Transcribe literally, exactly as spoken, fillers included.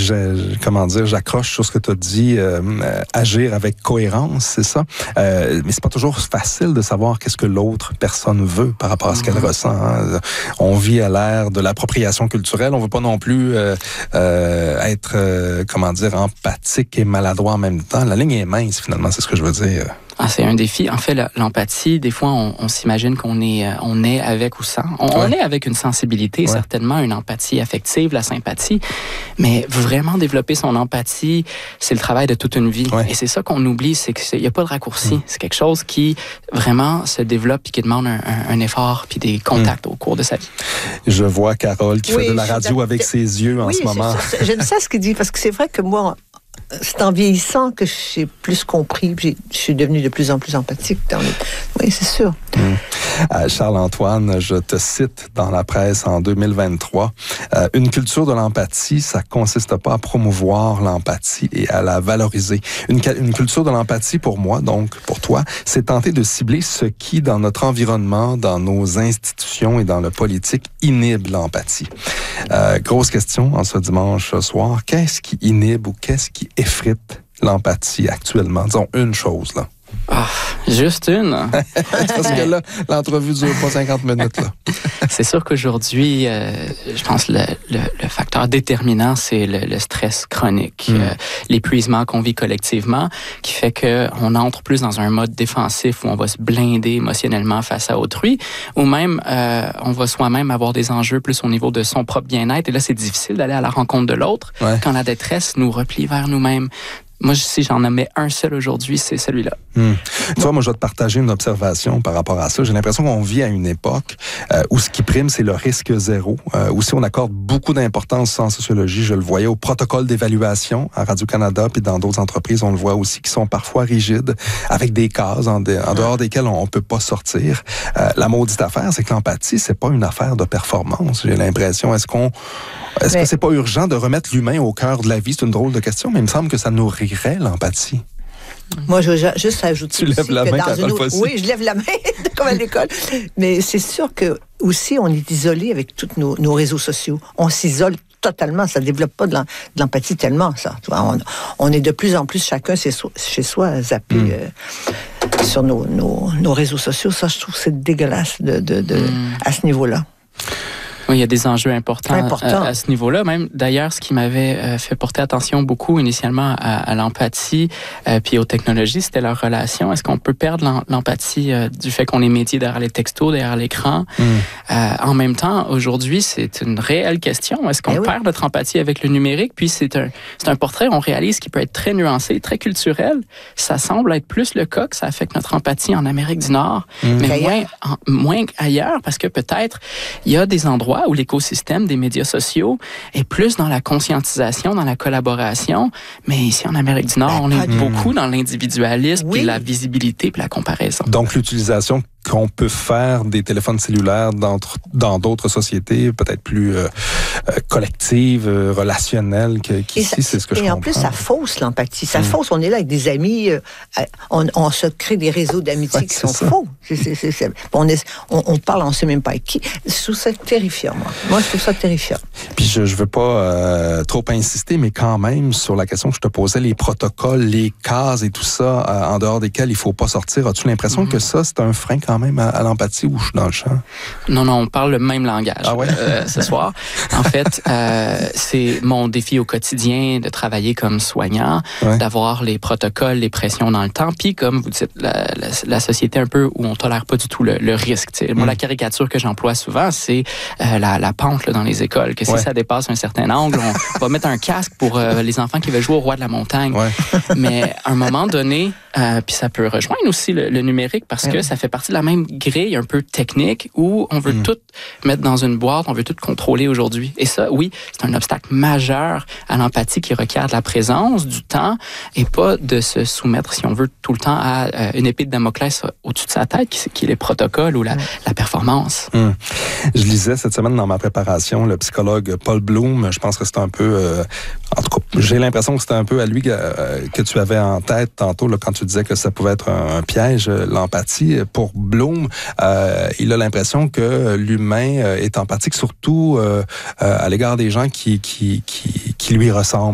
je, comment dire, j'accroche sur ce que tu as dit, euh, euh, agir avec cohérence, c'est ça. Euh, mais c'est pas toujours facile de savoir qu'est-ce que l'autre personne veut par rapport à ce qu'elle mm-hmm. ressent. Hein. On vit à l'ère de l'appropriation culturelle. On veut pas non plus euh, euh, être, euh, comment dire, empathique et maladroit en même temps. La ligne est mince, finalement, c'est ce que je veux dire. Ah, c'est un défi. En fait, l'empathie, des fois, on, on s'imagine qu'on est, on est avec ou sans. On, ouais. on est avec une sensibilité, ouais. certainement, une empathie affective, la sympathie. Mais vraiment développer son empathie, c'est le travail de toute une vie. Ouais. Et c'est ça qu'on oublie, c'est qu'il n'y a pas de raccourci. Mmh. C'est quelque chose qui vraiment se développe et qui demande un, un, un effort puis des contacts mmh. au cours de sa vie. Je vois Carole qui oui, fait de la radio avec ses yeux en oui, ce moment. J'aime ça ce qu'il dit, parce que c'est vrai que moi, c'est en vieillissant que j'ai plus compris, je suis devenue de plus en plus empathique. Dans les... Oui, c'est sûr. Mmh. Euh, Charles-Antoine, je te cite dans la presse en deux mille vingt-trois. Euh, une culture de l'empathie, ça consiste pas à promouvoir l'empathie et à la valoriser. Une, une culture de l'empathie, pour moi, donc pour toi, c'est tenter de cibler ce qui, dans notre environnement, dans nos institutions et dans le politique, inhibe l'empathie. Euh, grosse question en ce dimanche soir. Qu'est-ce qui inhibe ou qu'est-ce qui effrite l'empathie actuellement? Disons une chose, là. Ah, juste une. Parce que là, l'entrevue ne dure pas cinquante minutes. Là. C'est sûr qu'aujourd'hui, euh, je pense que le, le, le facteur déterminant, c'est le, le stress chronique, mm. euh, l'épuisement qu'on vit collectivement, qui fait qu'on entre plus dans un mode défensif où on va se blinder émotionnellement face à autrui, ou même euh, on va soi-même avoir des enjeux plus au niveau de son propre bien-être. Et là, c'est difficile d'aller à la rencontre de l'autre ouais. quand la détresse nous replie vers nous-mêmes. Moi, si j'en nommais un seul aujourd'hui, c'est celui-là. Hum. Tu vois, moi, je vais te partager une observation par rapport à ça. J'ai l'impression qu'on vit à une époque euh, où ce qui prime, c'est le risque zéro. Euh, aussi, on accorde beaucoup d'importance en sociologie. Je le voyais au protocole d'évaluation à Radio-Canada, puis dans d'autres entreprises, on le voit aussi, qui sont parfois rigides, avec des cases en, de, en dehors desquelles on ne peut pas sortir. Euh, la maudite affaire, c'est que l'empathie, c'est pas une affaire de performance. J'ai l'impression, est-ce qu'on Est-ce mais... que c'est pas urgent de remettre l'humain au cœur de la vie? C'est une drôle de question, mais il me semble que ça nourrirait l'empathie. Moi, je veux juste ajouter tu lèves la main, dans une autre... Oui, je lève la main, comme à l'école. Mais c'est sûr que aussi, on est isolé avec tous nos, nos réseaux sociaux. On s'isole totalement. Ça ne développe pas de l'empathie tellement, ça. On, on est de plus en plus chacun chez soi, chez soi zappé mm. euh, sur nos, nos, nos réseaux sociaux. Ça, je trouve que c'est dégueulasse de, de, de, mm. à ce niveau-là. Oui, il y a des enjeux importants Important. à, à ce niveau-là. Même d'ailleurs, ce qui m'avait euh, fait porter attention beaucoup initialement à, à l'empathie euh, puis aux technologies, c'était leur relation. Est-ce qu'on peut perdre l'empathie euh, du fait qu'on est métier derrière les textos, derrière l'écran? Mm. Euh, en même temps, aujourd'hui, c'est une réelle question. Est-ce qu'on eh oui. perd notre empathie avec le numérique? Puis c'est un, c'est un portrait, on réalise, qui peut être très nuancé, très culturel. Ça semble être plus le cas que ça affecte notre empathie en Amérique du Nord, mm. mais moins, en, moins ailleurs, parce que peut-être il y a des endroits où l'écosystème des médias sociaux est plus dans la conscientisation, dans la collaboration, mais ici en Amérique du Nord, on est mmh. beaucoup dans l'individualisme, oui. puis la visibilité, puis la comparaison. Donc l'utilisation qu'on peut faire des téléphones cellulaires dans, dans d'autres sociétés, peut-être plus euh, euh, collectives, euh, relationnelles qu'ici, c'est ce que je comprends. Et en plus, ça fausse l'empathie. Ça mmh. fausse. On est là avec des amis, euh, on, on se crée des réseaux d'amitié ouais, qui sont ça. faux. C'est, c'est, c'est, c'est, on, est, on, on parle, on ne sait même pas avec qui. Je trouve ça terrifiant, moi. Moi, je trouve ça terrifiant. Puis je ne veux pas euh, trop insister, mais quand même, sur la question que je te posais, les protocoles, les cases et tout ça, euh, en dehors desquels il ne faut pas sortir, as-tu l'impression mmh. que ça, c'est un frein quand même à, à l'empathie ou je suis dans le champ? Non, non, on parle le même langage ah ouais? euh, ce soir. En fait, euh, c'est mon défi au quotidien de travailler comme soignant, ouais. d'avoir les protocoles, les pressions dans le temps, puis comme vous dites, la, la, la société un peu où on tolère pas du tout le, le risque. T'sais. Moi, mmh. la caricature que j'emploie souvent, c'est euh, la, la pente là, dans les écoles, que si ouais. ça dépasse un certain angle, on va mettre un casque pour euh, les enfants qui veulent jouer au roi de la montagne. Ouais. Mais à un moment donné, euh, puis ça peut rejoindre aussi le, le numérique parce que ouais. ça fait partie de la même grille un peu technique où on veut mmh. tout mettre dans une boîte, on veut tout contrôler aujourd'hui. Et ça, oui, c'est un obstacle majeur à l'empathie qui requiert de la présence, du temps et pas de se soumettre, si on veut, tout le temps à euh, une épée de Damoclès au-dessus de sa tête qui, qui est les protocoles ou la, mmh. la performance. Mmh. Je lisais cette semaine dans ma préparation le psychologue Paul Bloom. Je pense que c'est un peu... Euh, en tout cas, j'ai l'impression que c'était un peu à lui que, euh, que tu avais en tête tantôt là, quand tu disais que ça pouvait être un, un piège, l'empathie. Pour Bloom, euh, il a l'impression que l'humain est empathique surtout euh, à l'égard des gens qui, qui, qui, qui lui ressemblent.